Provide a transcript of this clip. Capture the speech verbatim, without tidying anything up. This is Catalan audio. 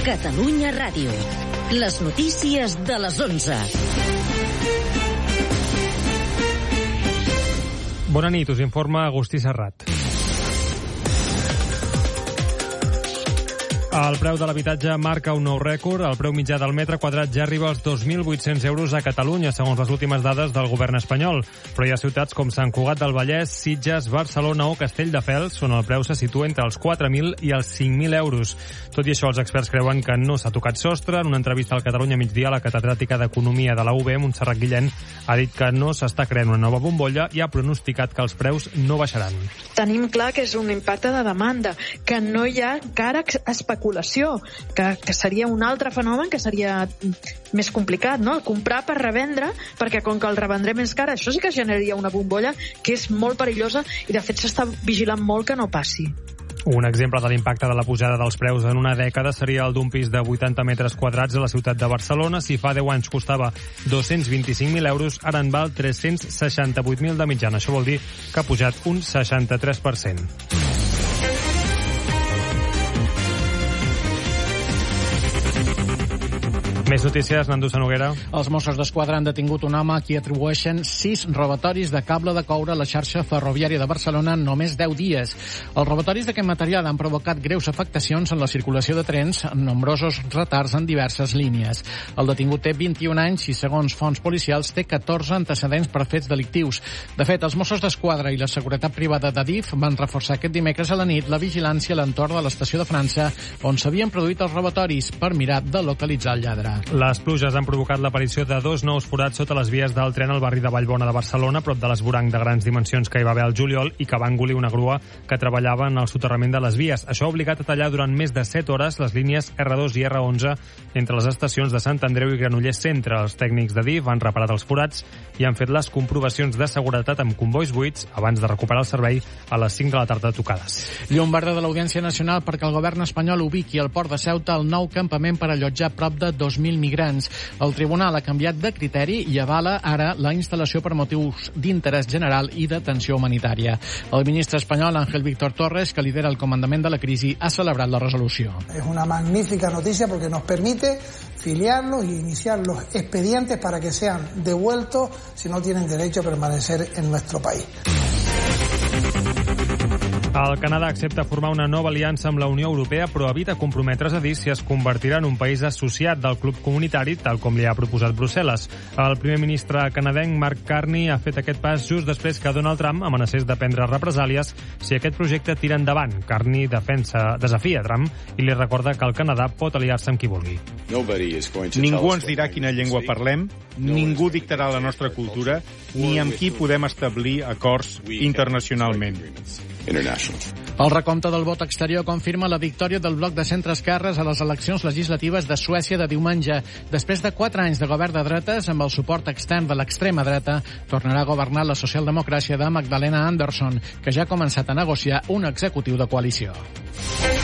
Catalunya Ràdio. Les notícies de les onze. Bona nit, us informa Agustí Serrat. El preu de l'habitatge marca un nou rècord. El preu mitjà del metre quadrat ja arriba als dos mil vuit-cents euros a Catalunya, segons les últimes dades del govern espanyol. Però hi ha ciutats com Sant Cugat del Vallès, Sitges, Barcelona o Castelldefels, on el preu se situa entre els quatre mil i els cinc mil euros. Tot i això, els experts creuen que no s'ha tocat sostre. En una entrevista al Catalunya Migdia, la catedràtica d'Economia de la U B, Montserrat Guillén, ha dit que no s'està creant una nova bombolla i ha pronosticat que els preus no baixaran. Tenim clar que és un impacte de demanda, que no hi ha encara especulació, que, que seria un altre fenomen que seria més complicat, no? Comprar per revendre, perquè com que el revendrem més car, això sí que generaria una bombolla que és molt perillosa i de fet s'està vigilant molt que no passi. Un exemple de l'impacte de la pujada dels preus en una dècada seria el d'un pis de vuitanta metres quadrats a la ciutat de Barcelona. Si fa deu anys costava dos-cents vint-i-cinc mil euros, ara en val tres-cents seixanta-vuit mil de mitjana. Això vol dir que ha pujat un seixanta-tres per cent. Més notícies, Nando Sanoguera. Els Mossos d'Esquadra han detingut un home a qui atribueixen sis robatoris de cable de coure a la xarxa ferroviària de Barcelona en només deu dies. Els robatoris d'aquest material han provocat greus afectacions en la circulació de trens, amb nombrosos retards en diverses línies. El detingut té vint-i-un anys i, segons fonts policials, té catorze antecedents per fets delictius. De fet, els Mossos d'Esquadra i la seguretat privada d'Adif van reforçar aquest dimecres a la nit la vigilància a l'entorn de l'estació de França, on s'havien produït els robatoris, per mirar de localitzar el lladre. Les pluges han provocat l'aparició de dos nous forats sota les vies del tren al barri de Vallbona de Barcelona, prop de l'esvoranc de grans dimensions que hi va haver al juliol i que va engolir una grua que treballava en el soterrament de les vies. Això ha obligat a tallar durant més de set hores les línies erre dos i erre onze entre les estacions de Sant Andreu i Granollers Centre. Els tècnics de D I F han reparat els forats i han fet les comprovacions de seguretat amb convois buits abans de recuperar el servei a les cinc de la tarda tocades. Llum verda de l'Audiència Nacional perquè el govern espanyol ubiqui al port de Ceuta el nou campament per allotjar prop de dos mil migrants. El tribunal ha canviat de criteri i avala ara la instal·lació per motius d'interès general i d'atenció humanitària. El ministre espanyol Ángel Víctor Torres, que lidera el comandament de la crisi, ha celebrat la resolució. Es una magnífica noticia porque nos permite filiarlos y iniciar los expedientes para que sean devueltos si no tienen derecho a permanecer en nuestro país. El Canadà accepta formar una nova aliança amb la Unió Europea, però evita comprometre's a dir si es convertirà en un país associat del club comunitari, tal com li ha proposat Brussel·les. El primer ministre canadenc, Mark Carney, ha fet aquest pas just després que Donald Trump amenacés de prendre represàlies si aquest projecte tira endavant. Carney defensa, desafia Trump i li recorda que el Canadà pot aliar-se amb qui vulgui. Ningú ens dirà quina llengua parlem, ningú dictarà la nostra cultura, ni amb qui podem establir acords internacionalment. El recompte del vot exterior confirma la victòria del bloc de centre-esquerres a les eleccions legislatives de Suècia de diumenge. Després de quatre anys de govern de dretes, amb el suport extern de l'extrema dreta, tornarà a governar la socialdemocràcia de Magdalena Andersson, que ja ha començat a negociar un executiu de coalició.